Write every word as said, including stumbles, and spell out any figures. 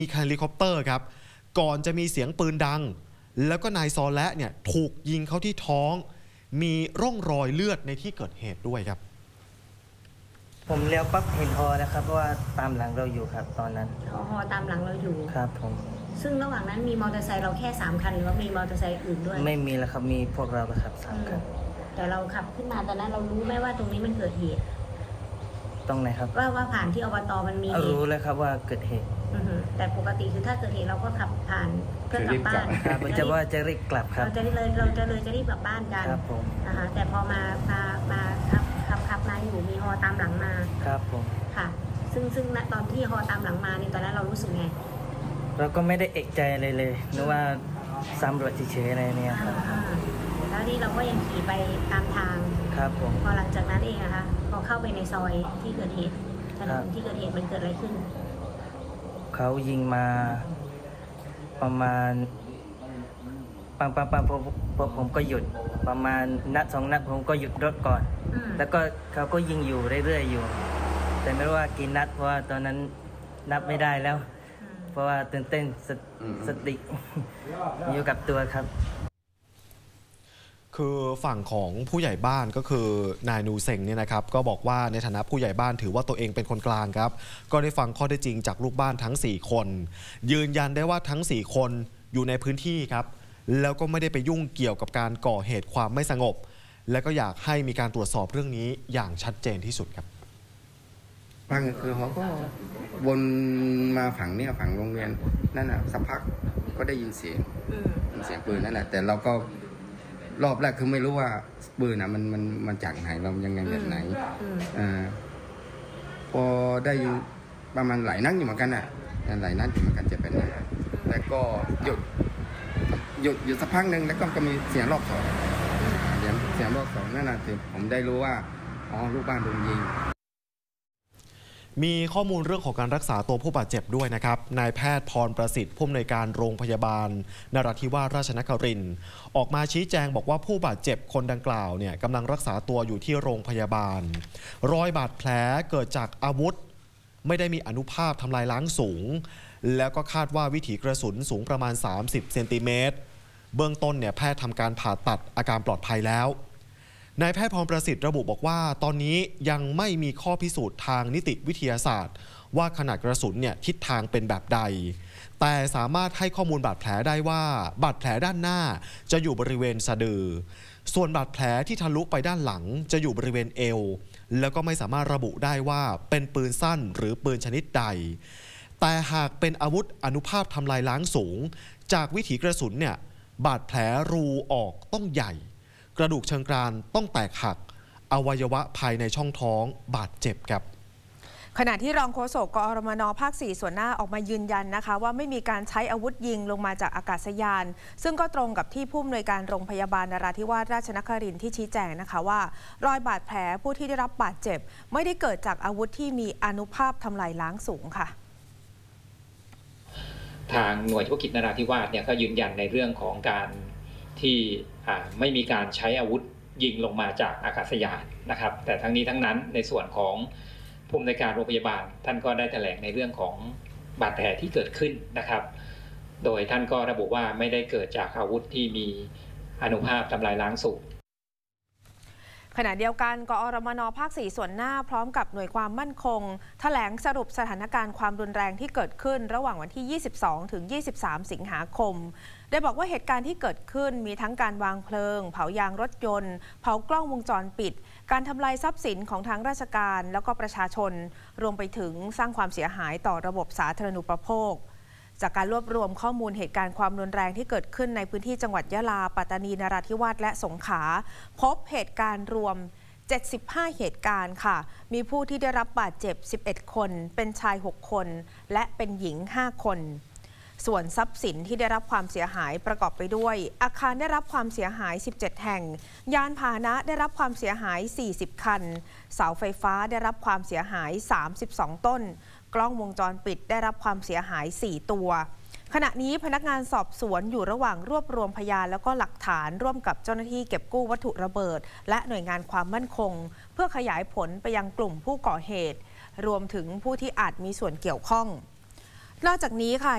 มีเฮลิคอปเตอร์ครับก่อนจะมีเสียงปืนดังแล้วก็นายซอและเนี่ยถูกยิงเข้าที่ท้องมีร่องรอยเลือดในที่เกิดเหตุด้วยครับผมเลี้ยวปั๊บเห็นฮอแล้วครับเพราะว่าตามหลังเราอยู่ครับตอนนั้นฮอตามหลังเราอยู่ครับผมซึ่งระหว่างนั้นมีมอเตอร์ไซค์เราแค่สามคันหรือว่ามีมอเตอร์ไซค์อื่นด้วยไม่มีแล้วครับมีพวกเราครับสามคันแต่เราขับขึ้นมาตอนนั้นเรารู้ไหมว่าตรงนี้มันเกิดเหตุตรงไหนครับว่าว่าผ่านที่อบตมันมีรู้แล้วครับว่าเกิดเหตุแต่ปกติคือถ้าเกิดเหตุเราก็ขับผ่านเพื่อกลับบ้านครับจะว่าจะรีบกลับครับเราจะเลยเราจะเลยจะรีบกลับบ้านกันครับผมนะคะแต่พอมามามาขับขับขับมาอยู่มีฮอตามหลังมาครับผมค่ะซึ่งซึ่งณตอนที่ฮอตามหลังมาในตอนนั้นเรารู้สึกไงเราก็ไม่ได้เอกใจอะไรเลยนึกว่าซ้ำรถเฉยๆอะไรเนี่ยครับแล้วนี่เราก็ยังขี่ไปตามทางครับผมพอหลังจากนั้นเองนะคะพอเข้าไปในซอยที่เกิดเหตุถนนที่เกิดเหตุมันเกิดอะไรขึ้นเขายิงมาประมาณปังปังปังพอพอผมก็หยุดประมาณนัดสองนัดผมก็หยุดรถก่อนแล้วก็เขาก็ยิงอยู่เรื่อยๆอยู่แต่ไม่รู้ว่ากี่นัดเพราะว่าตอนนั้นนับไม่ได้แล้วเพราะว่าตื่นเต้นสติอยู่กับตัวครับคือฝั่งของผู้ใหญ่บ้านก็คือนายนูเซงเนี่ยนะครับก็บอกว่าในฐานะผู้ใหญ่บ้านถือว่าตัวเองเป็นคนกลางครับก็ได้ฟังข้อเท็จจริงจากลูกบ้านทั้งสี่คนยืนยันได้ว่าทั้งสี่คนอยู่ในพื้นที่ครับแล้วก็ไม่ได้ไปยุ่งเกี่ยวกับการก่อเหตุความไม่สงบและก็อยากให้มีการตรวจสอบเรื่องนี้อย่างชัดเจนที่สุดครับบางคือเขาก็วนมาฝั่งนี้ฝั่งโรงเรียนนั่นน่ะสักพักก็ได้ยินเสียงเสียงปืนนั่นแหละแต่เราก็รอบแรกคือไม่รู้ว่าปืนอ่ะมันมันมันจากไหนเรายังไงแบบไหนอ่าพอได้ยินประมาณหลายนัดอยู่เหมือนกันอ่ะหลายนัดอยู่เหมือนกันจะเป็นแล้วก็หยุดหยุดหยุดสักพักหนึ่งแล้วก็จะมีเสียงรอบสองเสียงเสียงรอบสองนั่นน่ะคือผมได้รู้ว่าอ๋อลูกบ้านโดนยิงมีข้อมูลเรื่องของการรักษาตัวผู้บาดเจ็บด้วยนะครับนายแพทย์พรประสิทธิ์ผู้อำนวยการโรงพยาบาลนราธิวาสราชนครินทร์ออกมาชี้แจงบอกว่าผู้บาดเจ็บคนดังกล่าวเนี่ยกำลังรักษาตัวอยู่ที่โรงพยาบาลรอยบาดแผลเกิดจากอาวุธไม่ได้มีอนุภาคทำลายล้างสูงแล้วก็คาดว่าวิถีกระสุนสูงประมาณสามสิบเซนติเมตรเบื้องต้นเนี่ยแพทย์ทำการผ่าตัดอาการปลอดภัยแล้วนายแพทย์พรประสิทธิ์ระบุบอกว่าตอนนี้ยังไม่มีข้อพิสูจน์ทางนิติวิทยาศาสตร์ว่าขนาดกระสุนเนี่ยทิศทางเป็นแบบใดแต่สามารถให้ข้อมูลบาดแผลได้ว่าบาดแผลด้านหน้าจะอยู่บริเวณสะดือส่วนบาดแผลที่ทะลุไปด้านหลังจะอยู่บริเวณเอวแล้วก็ไม่สามารถระบุได้ว่าเป็นปืนสั้นหรือปืนชนิดใดแต่หากเป็นอาวุธอนุภาพทำลายล้างสูงจากวิถีกระสุนเนี่ยบาดแผลรูออกต้องใหญ่กระดูกเชิงกรานต้องแตกหักอวัยวะภายในช่องท้องบาดเจ็บครับขณะที่รองโฆษกกอรมนภาคสี่ส่วนหน้าออกมายืนยันนะคะว่าไม่มีการใช้อาวุธยิงลงมาจากอากาศยานซึ่งก็ตรงกับที่ผู้อำนวยการโรงพยาบาลนราธิวาสราชนครินทร์ที่ชี้แจงนะคะว่ารอยบาดแผลผู้ที่ได้รับบาดเจ็บไม่ได้เกิดจากอาวุธที่มีอานุภาพทำลายล้างสูงค่ะทางหน่วยเฉพาะกิจนราธิวาสเนี่ยก็ยืนยันในเรื่องของการที่ไม่มีการใช้อาวุธยิงลงมาจากอากาศยานนะครับแต่ทั้งนี้ทั้งนั้นในส่วนของผู้อำนวยการโรงพยาบาลท่านก็ได้แถลงในเรื่องของบาดแผลที่เกิดขึ้นนะครับโดยท่านก็ระบุว่าไม่ได้เกิดจากอาวุธที่มีอานุภาพทำลายล้างสูงขณะเดียวกันกอรมนภาคสี่ส่วนหน้าพร้อมกับหน่วยความมั่นคงแถลงสรุปสถานการณ์ความรุนแรงที่เกิดขึ้นระหว่างวันที่ยี่สิบสองถึงยี่สิบสามสิงหาคมได้บอกว่าเหตุการณ์ที่เกิดขึ้นมีทั้งการวางเพลิงเผายางรถยนต์เผากล้องวงจรปิดการทำลายทรัพย์สินของทั้งราชการแล้วก็ประชาชนรวมไปถึงสร้างความเสียหายต่อระบบสาธารณูปโภคจากการรวบรวมข้อมูลเหตุการณ์ความรุนแรงที่เกิดขึ้นในพื้นที่จังหวัดยะลาปัตตานีนราธิวาสและสงขลาพบเหตุการณ์รวมเจ็ดสิบห้าเหตุการณ์ค่ะมีผู้ที่ได้รับบาดเจ็บสิบเอ็ดคนเป็นชายหกคนและเป็นหญิงห้าคนส่วนทรัพย์สินที่ได้รับความเสียหายประกอบไปด้วยอาคารได้รับความเสียหายสิบเจ็ดแห่งยานพาหนะได้รับความเสียหายสี่สิบคันเสาไฟฟ้าได้รับความเสียหายสามสิบสองต้นกล้องวงจรปิดได้รับความเสียหายสี่ตัวขณะนี้พนักงานสอบสวนอยู่ระหว่างรวบรวมพยานแล้วก็หลักฐานร่วมกับเจ้าหน้าที่เก็บกู้วัตถุระเบิดและหน่วยงานความมั่นคงเพื่อขยายผลไปยังกลุ่มผู้ก่อเหตุรวมถึงผู้ที่อาจมีส่วนเกี่ยวข้องนอกจากนี้ค่ะ